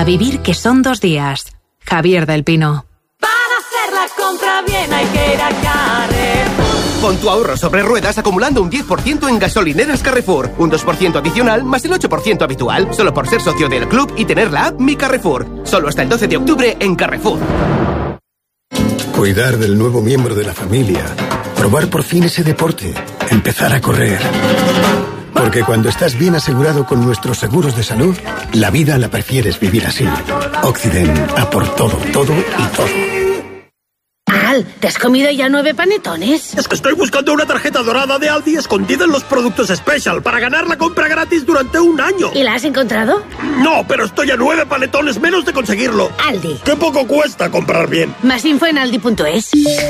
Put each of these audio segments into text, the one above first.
vivir que son 2 días. Javier del Pino. Para hacer la compra bien hay que ir a Carrefour. Pon tu ahorro sobre ruedas acumulando un 10% en gasolineras Carrefour. Un 2% adicional más el 8% habitual. Solo por ser socio del club y tener la app Mi Carrefour. Solo hasta el 12 de octubre en Carrefour. Cuidar del nuevo miembro de la familia. Probar por fin ese deporte. Empezar a correr. Porque cuando estás bien asegurado con nuestros seguros de salud, la vida la prefieres vivir así. Occident, a por todo, todo y todo. Al, ¿te has comido ya 9 panetones? Es que estoy buscando una tarjeta dorada de Aldi escondida en los productos Special para ganar la compra gratis durante 1 año. ¿Y la has encontrado? No, pero estoy a 9 panetones menos de conseguirlo. Aldi. ¡Qué poco cuesta comprar bien! Más info en aldi.es.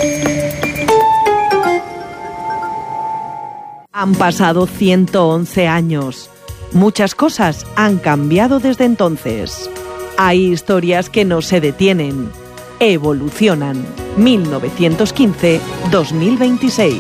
Han pasado 111 años. Muchas cosas han cambiado desde entonces. Hay historias que no se detienen. Evolucionan. 1915-2026.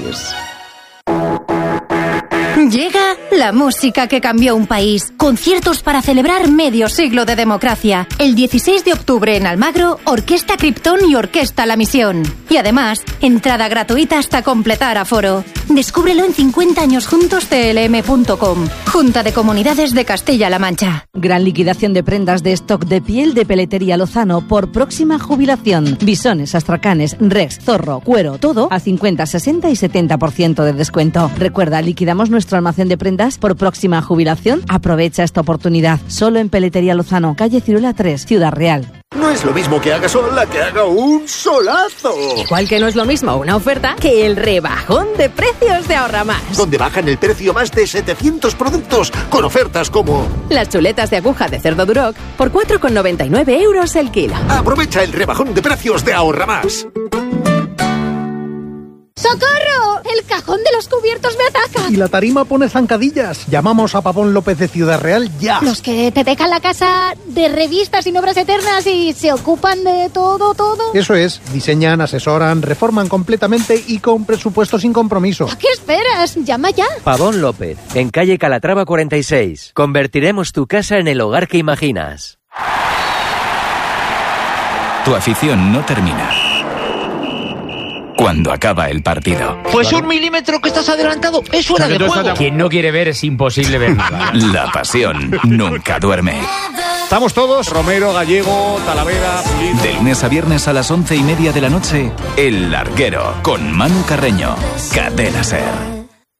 Llega la música que cambió un país. Conciertos para celebrar medio siglo de democracia. El 16 de octubre en Almagro, Orquesta Krypton y Orquesta La Misión. Y además, entrada gratuita hasta completar aforo. Descúbrelo en 50añosjuntos.tlm.com. Junta de Comunidades de Castilla-La Mancha. Gran liquidación de prendas de stock de piel de Peletería Lozano por próxima jubilación. Bisones, astracanes, rex, zorro, cuero, todo a 50, 60 y 70% de descuento. Recuerda, liquidamos nuestro almacén de prendas por próxima jubilación. Aprovecha esta oportunidad. Solo en Peletería Lozano, calle Ciruela 3, Ciudad Real. No es lo mismo que haga sol a que haga un solazo. Igual que no es lo mismo una oferta que el rebajón de precios de Ahorra Más. Donde bajan el precio más de 700 productos con ofertas como... Las chuletas de aguja de cerdo Duroc por 4,99 € el kilo. Aprovecha el rebajón de precios de Ahorra Más. ¡Socorro! ¡El cajón de los cubiertos me ataca! Y la tarima pone zancadillas. Llamamos a Pavón López de Ciudad Real ya. Los que te dejan la casa de revistas y obras eternas y se ocupan de todo. Eso es. Diseñan, asesoran, reforman completamente y con presupuesto sin compromiso. ¿A qué esperas? Llama ya. Pavón López, en calle Calatrava 46. Convertiremos tu casa en el hogar que imaginas. Tu afición no termina cuando acaba el partido. Pues 1 milímetro que estás adelantado es fuera de juego. Quien no quiere ver es imposible ver nada. La pasión nunca duerme. Estamos todos, Romero, Gallego, Talavera, Pulido. De lunes a viernes a las 11:30 de la noche, El Larguero, con Manu Carreño. Cadena SER.